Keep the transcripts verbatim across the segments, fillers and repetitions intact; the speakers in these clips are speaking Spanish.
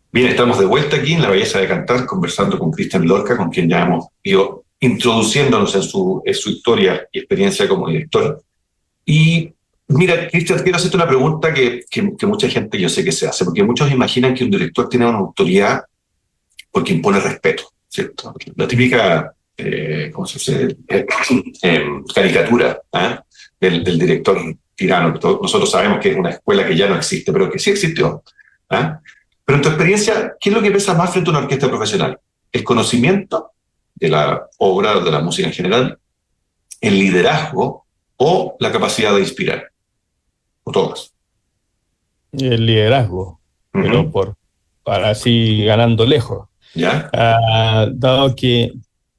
Bien, estamos de vuelta aquí en La Belleza de Cantar, conversando con Cristian Lorca, con quien ya hemos ido introduciéndonos en su, en su historia y experiencia como director. Y mira, Cristian, quiero hacerte una pregunta que, que, que mucha gente yo sé que se hace, porque muchos imaginan que un director tiene una autoridad porque impone respeto, ¿cierto? La típica, eh, ¿cómo se dice? Eh, eh, caricatura, ¿eh? del, del director tirano, que todos, nosotros sabemos que es una escuela que ya no existe, pero que sí existió. ¿Eh? Pero en tu experiencia, ¿qué es lo que pesa más frente a una orquesta profesional? ¿El conocimiento de la obra, de la música en general, el liderazgo o la capacidad de inspirar? O todas. El liderazgo, Uh pero -huh. por para así ganando lejos. ¿Ya? Ah, dado que,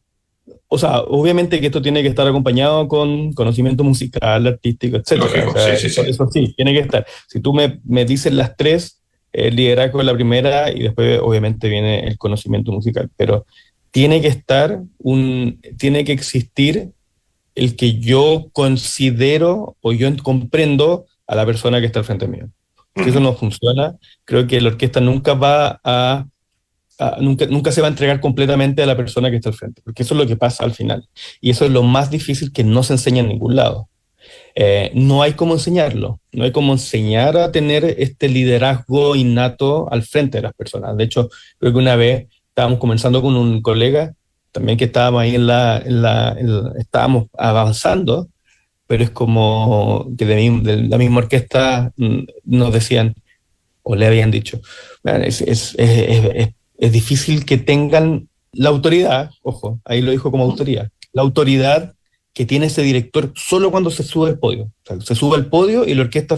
o sea, obviamente que esto tiene que estar acompañado con conocimiento musical, artístico, etcétera. O Lógico, sea, sí, sí, eso, sí. eso sí, tiene que estar. Si tú me, me dices las tres, el liderazgo es la primera y después obviamente viene el conocimiento musical, pero tiene que estar un, tiene que existir el que yo considero o yo comprendo a la persona que está al frente mío. Uh Si eso -huh. no funciona, creo que la orquesta nunca va a, a- nunca, nunca se va a entregar completamente a la persona que está al frente, porque eso es lo que pasa al final. Y eso es lo más difícil que no se enseña en ningún lado. Eh, no hay cómo enseñarlo, no hay cómo enseñar a tener este liderazgo innato al frente de las personas. De hecho, creo que una vez estábamos conversando con un colega, también que estábamos ahí en la, en la, en la- estábamos avanzando, pero es como que de, mi- de la misma orquesta mm, nos decían, o le habían dicho, "Man, es, es, es, es, es difícil que tengan la autoridad, ojo, ahí lo dijo como autoridad, la autoridad que tiene ese director solo cuando se sube al podio. O sea, se sube al podio y la orquesta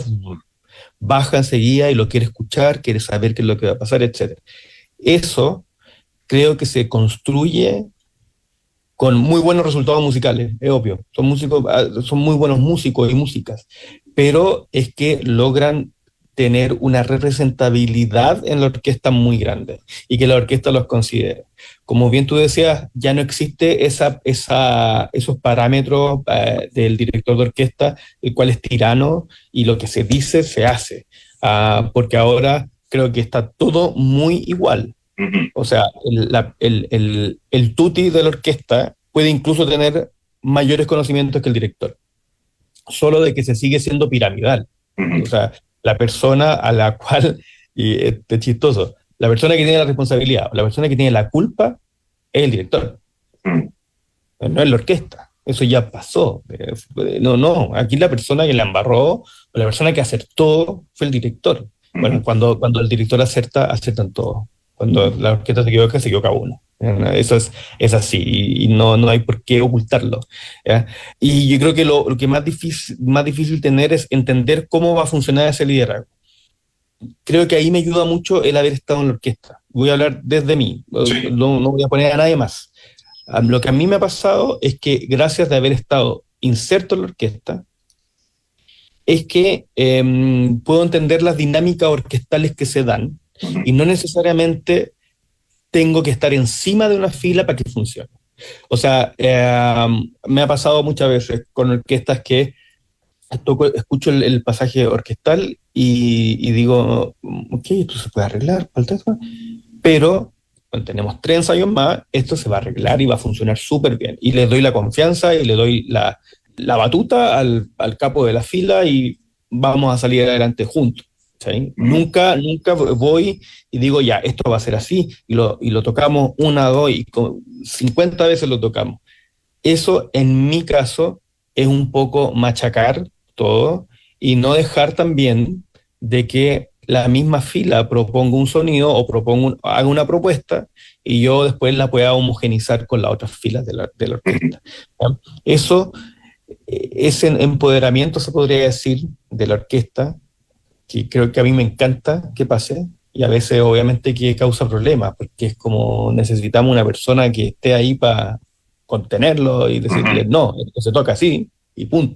baja enseguida y lo quiere escuchar, quiere saber qué es lo que va a pasar, etcétera. Eso creo que se construye con muy buenos resultados musicales, es obvio. Son músicos, son muy buenos músicos y músicas, pero es que logran tener una representabilidad en la orquesta muy grande y que la orquesta los considere. Como bien tú decías, ya no existe esa, esa, esos parámetros eh, del director de orquesta, el cual es tirano y lo que se dice se hace, uh, porque ahora creo que está todo muy igual. Uh -huh. O sea, el, la, el, el, el tutti de la orquesta puede incluso tener mayores conocimientos que el director, solo de que se sigue siendo piramidal. Uh O -huh. sea, la persona a la cual, y este es chistoso, la persona que tiene la responsabilidad, la persona que tiene la culpa es el director, Uh -huh. no es la orquesta. Eso ya pasó. No, no, aquí la persona que la embarró, o la persona que acertó fue el director. Uh Bueno, -huh. cuando, cuando el director acerta, acertan todos. Cuando la orquesta se equivoca, se equivoca uno. Eso es, es así y no, no hay por qué ocultarlo. ¿Ya? Y yo creo que lo, lo que más difícil, más difícil tener es entender cómo va a funcionar ese liderazgo. Creo que ahí me ayuda mucho el haber estado en la orquesta. Voy a hablar desde mí, Sí. no, no voy a poner a nadie más. Lo que a mí me ha pasado es que gracias de haber estado inserto en la orquesta, es que eh, puedo entender las dinámicas orquestales que se dan Uh -huh. y no necesariamente tengo que estar encima de una fila para que funcione. O sea, eh, me ha pasado muchas veces con orquestas que toco, escucho el, el pasaje orquestal y, y digo, ok, esto se puede arreglar, falta eso. Pero bueno, tenemos tres ensayos más, esto se va a arreglar y va a funcionar súper bien. Y le doy la confianza y le doy la, la batuta al, al capo de la fila y vamos a salir adelante juntos. ¿Sí? Uh -huh. Nunca, nunca voy y digo, ya, esto va a ser así, y lo, y lo tocamos una, dos, y con cincuenta veces lo tocamos. Eso, en mi caso, es un poco machacar todo y no dejar también de que la misma fila proponga un sonido o proponga un, haga una propuesta y yo después la pueda homogenizar con las otras filas de la, de la Uh -huh. orquesta. ¿Ya? Eso, ese empoderamiento, se podría decir, de la orquesta, que creo que a mí me encanta que pase, y a veces obviamente que causa problemas, porque es como necesitamos una persona que esté ahí para contenerlo y Uh decirle, -huh. no, esto se toca así, y punto.